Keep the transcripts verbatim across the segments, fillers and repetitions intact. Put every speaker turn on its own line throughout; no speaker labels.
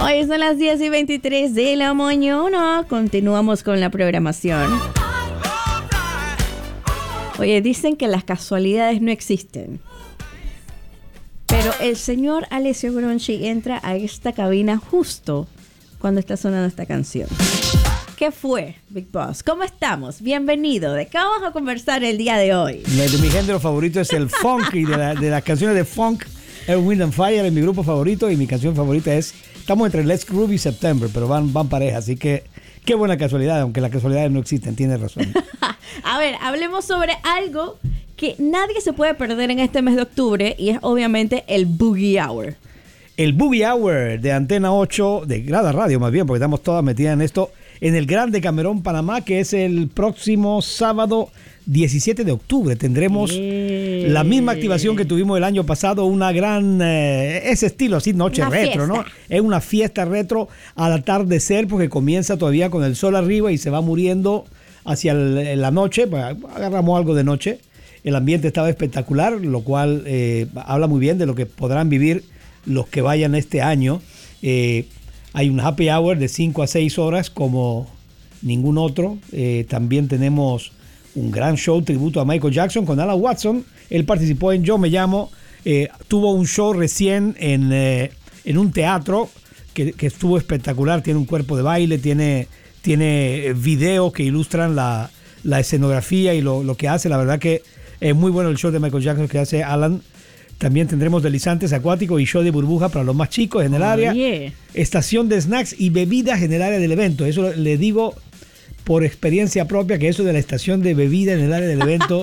Hoy son las diez y veintitrés de la mañana. Continuamos con la programación. Oye, dicen que las casualidades no existen. Pero el señor Alessio Gronchi entra a esta cabina justo cuando está sonando esta canción. ¿Qué fue, Big Boss? ¿Cómo estamos? Bienvenido. ¿De qué vamos a conversar el día de hoy?
De mi género favorito es el funk y de, la, de las canciones de funk, Earth, Wind and Fire es mi grupo favorito y mi canción favorita es, estamos entre Let's Groove y September, pero van, van pareja, así que qué buena casualidad, aunque las casualidades no existen, tienes razón.
A ver, hablemos sobre algo que nadie se puede perder en este mes de octubre y es obviamente el Boogie Hour.
El Boogie Hour de Antena ocho, de Grada Radio más bien, porque estamos todas metidas en esto, en el Grande Camerón, Panamá, que es el próximo sábado diecisiete de octubre. Tendremos eh. la misma activación que tuvimos el año pasado, una gran, eh, ese estilo así, noche una retro, fiesta. ¿No? Es una fiesta retro al atardecer, porque comienza todavía con el sol arriba y se va muriendo hacia el, la noche. Pues agarramos algo de noche. El ambiente estaba espectacular, lo cual eh, habla muy bien de lo que podrán vivir los que vayan este año. Eh, hay un happy hour de cinco a seis horas como ningún otro. Eh, también tenemos un gran show tributo a Michael Jackson con Alan Watson. Él participó en Yo Me Llamo. Eh, tuvo un show recién en, eh, en un teatro que, que estuvo espectacular. Tiene un cuerpo de baile, tiene, tiene videos que ilustran la, la escenografía y lo, lo que hace. La verdad que es muy bueno el show de Michael Jackson que hace Alan. También tendremos deslizantes acuáticos y show de burbuja para los más chicos en el oh, área. Yeah. Estación de snacks y bebidas en el área del evento. Eso le digo por experiencia propia, que eso de la estación de bebida en el área del evento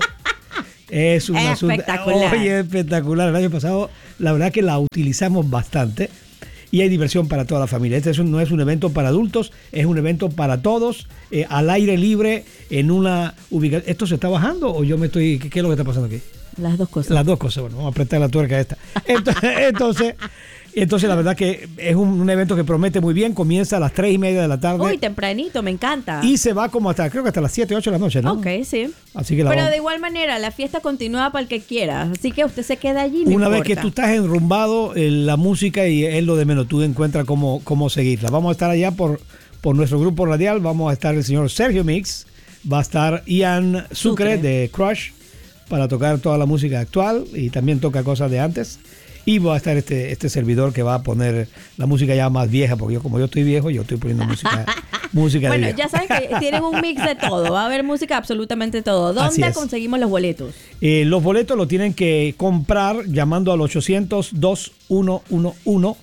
es un asunto
espectacular.
Oye, espectacular. El año pasado, la verdad que la utilizamos bastante y hay diversión para toda la familia. Este es un, no es un evento para adultos, es un evento para todos, eh, al aire libre, en una ubicación. ¿Esto se está bajando o yo me estoy... ¿Qué, qué es lo que está pasando aquí?
Las dos cosas.
Las dos cosas. Bueno, vamos a apretar la tuerca esta. Entonces, entonces, entonces la verdad que es un, un evento que promete muy bien. Comienza a las tres y media de la tarde.
Uy, tempranito, me encanta.
Y se va como hasta, creo que hasta las siete, ocho de la noche, ¿no?
Ok, sí.
Así que la
Pero
vamos.
de igual manera, la fiesta continúa para el que quiera. Así que usted se queda allí, no
Una
importa.
vez que tú estás enrumbado, eh, la música y es lo de menos. Tú encuentras cómo, cómo seguirla. Vamos a estar allá por, por nuestro grupo radial. Vamos a estar el señor Sergio Mix. Va a estar Ian Sucre, Sucre. de Crush, para tocar toda la música actual y también toca cosas de antes. Y va a estar este, este servidor que va a poner la música ya más vieja, porque yo como yo estoy viejo, yo estoy poniendo música, música
bueno,
de viejo.
Ya saben que tienen un mix de todo, va a haber música absolutamente todo. ¿Dónde conseguimos los boletos?
Eh, los boletos los tienen que comprar llamando al ochocientos, dos uno uno uno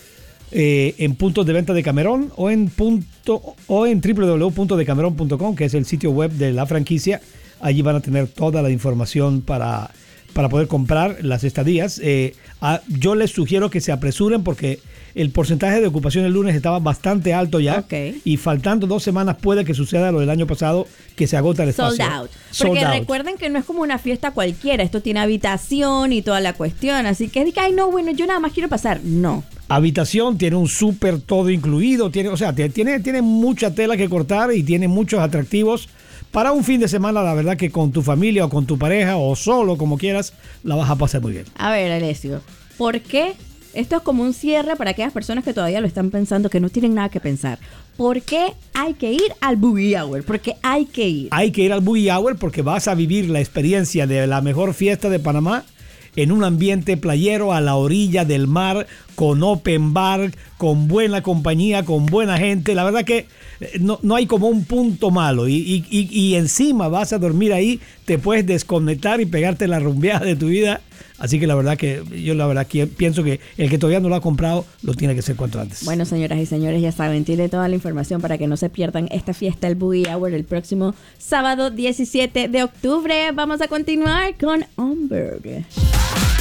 eh, en puntos de venta de Camerón o en, punto, o en doble u doble u doble u punto decameron punto com, que es el sitio web de la franquicia. Allí van a tener toda la información para, para poder comprar las estadías. Eh, a, yo les sugiero que se apresuren porque el porcentaje de ocupación el lunes estaba bastante alto ya.
Okay.
Y faltando dos semanas puede que suceda lo del año pasado, que se agota el espacio.
Sold out.
Sold
porque
out.
recuerden que no es como una fiesta cualquiera. Esto tiene habitación y toda la cuestión. Así que diga, ay no, bueno, yo nada más quiero pasar. No.
Habitación, tiene un súper todo incluido. Tiene, o sea, tiene, tiene mucha tela que cortar y tiene muchos atractivos. Para un fin de semana, la verdad que con tu familia o con tu pareja o solo, como quieras, la vas a pasar muy bien.
A ver, Alessio, ¿por qué? Esto es como un cierre para aquellas personas que todavía lo están pensando, que no tienen nada que pensar. ¿Por qué hay que ir al Boogie Hour? Porque hay que ir.
Hay que ir al Boogie Hour porque vas a vivir la experiencia de la mejor fiesta de Panamá en un ambiente playero a la orilla del mar, con open bar, con buena compañía, con buena gente. La verdad que no, no hay como un punto malo. Y, y, y, y encima vas a dormir ahí, te puedes desconectar y pegarte la rumbeada de tu vida. Así que la verdad que yo la verdad que pienso que el que todavía no lo ha comprado lo tiene que hacer cuanto antes.
Bueno, señoras y señores, ya saben, tiene toda la información para que no se pierdan esta fiesta, el Boogie Hour, el próximo sábado diecisiete de octubre. Vamos a continuar con Homburg.